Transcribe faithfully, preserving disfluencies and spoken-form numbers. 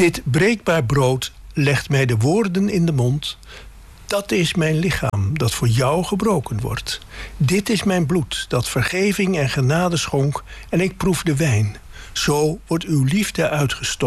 Dit breekbaar brood legt mij de woorden in de mond. Dat is mijn lichaam dat voor jou gebroken wordt. Dit is mijn bloed dat vergeving en genade schonk en ik proef de wijn. Zo wordt uw liefde uitgestort.